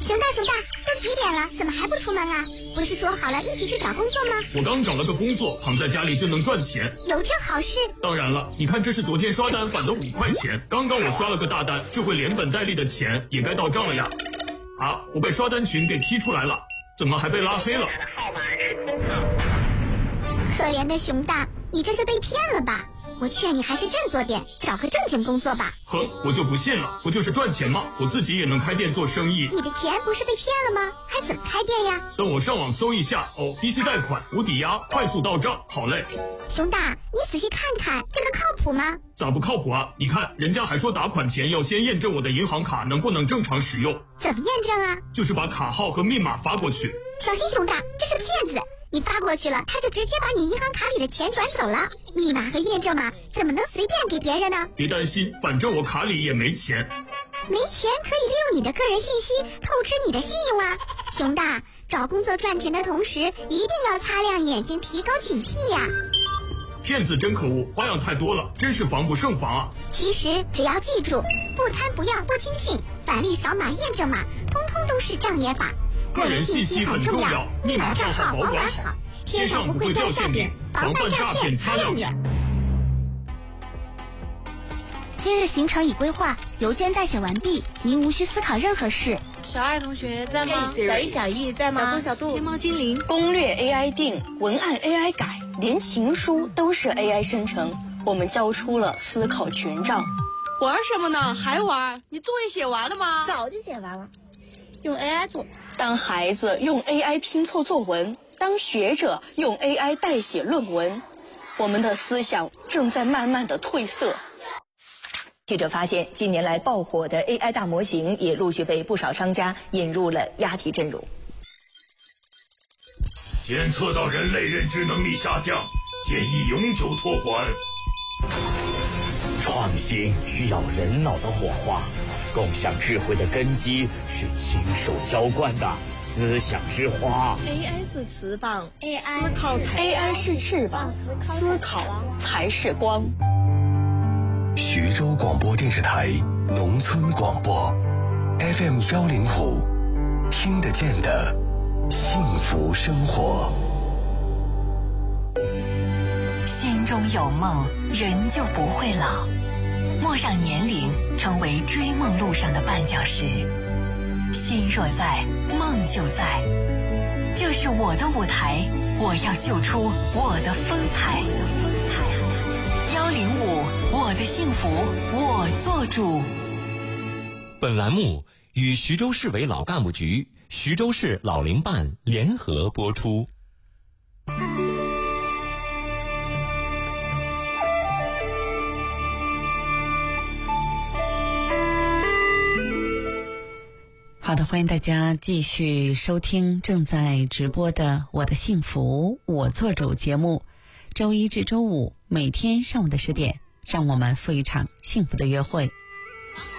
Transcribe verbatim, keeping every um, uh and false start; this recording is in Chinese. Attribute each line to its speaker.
Speaker 1: 熊大，熊大，都几点了，怎么还不出门啊？不是说好了一起去找工作吗？
Speaker 2: 我刚找了个工作，躺在家里就能赚钱。
Speaker 1: 有这好事？
Speaker 2: 当然了，你看这是昨天刷单返的五块钱，刚刚我刷了个大单，这回连本带利的钱也该到账了呀。啊，我被刷单群给踢出来了，怎么还被拉黑了？
Speaker 3: 号码是空号。
Speaker 1: 可怜的熊大，你这是被骗了吧？我劝你还是振作点，找个正经工作吧。
Speaker 2: 哼，我就不信了，不就是赚钱吗？我自己也能开店做生意。
Speaker 1: 你的钱不是被骗了吗？还怎么开店呀？
Speaker 2: 等我上网搜一下哦，低息贷款、无抵押、快速到账，好嘞。
Speaker 1: 熊大，你仔细看看，这个靠谱吗？
Speaker 2: 咋不靠谱啊？你看人家还说打款前要先验证我的银行卡能不能正常使用。
Speaker 1: 怎么验证啊？
Speaker 2: 就是把卡号和密码发过去。
Speaker 1: 小心熊大，这是骗子！你发过去了，他就直接把你银行卡里的钱转走了。密码和验证码怎么能随便给别人呢？
Speaker 2: 别担心，反正我卡里也没钱。
Speaker 1: 没钱可以利用你的个人信息透支你的信用啊！熊大，找工作赚钱的同时，一定要擦亮眼睛，提高警惕呀！
Speaker 2: 骗子真可恶，花样太多了，真是防不胜防啊！
Speaker 1: 其实只要记住，不贪不要不轻信，返利扫码验证码，通通都是障眼法。
Speaker 2: 个人信息很重要，密码账号保管好，天上不会掉馅饼，防范诈骗擦亮眼。
Speaker 4: 今日行程已规划，邮件代写完毕，您无需思考任何事。
Speaker 5: 小爱同学在吗？
Speaker 6: 小一、小易在吗？
Speaker 5: 小度、小度，天猫精灵，
Speaker 7: 攻略 A I 定，文案 A I 改，连情书都是 A I 生成。我们交出了思考权杖。
Speaker 5: 玩什么呢？还玩？你作业写完了吗？
Speaker 6: 早就写完了，用 A I 做。
Speaker 7: 当孩子用 A I 拼凑作文，当学者用 A I 代写论文，我们的思想正在慢慢的褪色。
Speaker 8: 记者发现，近年来爆火的 A I 大模型也陆续被不少商家引入了押题阵容。
Speaker 9: 检测到人类认知能力下降，建议永久托管。
Speaker 10: 创新需要人脑的火花，共享智慧的根基是亲手浇灌的思想之花。
Speaker 7: A I 是翅膀
Speaker 6: ，A I
Speaker 7: 思考才 A I 是翅膀，思考才是光。
Speaker 11: 徐州广播电视台农村广播 F M 幺零五，听得见的幸福生活。
Speaker 12: 心中有梦，人就不会老。莫让年龄成为追梦路上的绊脚石。心若在，梦就在。这是我的舞台，我要秀出我的风采。幺零五，我的幸福我做主。
Speaker 13: 本栏目与徐州市委老干部局、徐州市老龄办联合播出。
Speaker 14: 好的，欢迎大家继续收听正在直播的《我的幸福我做主》节目。周一至周五每天上午的十点，让我们赴一场幸福的约会。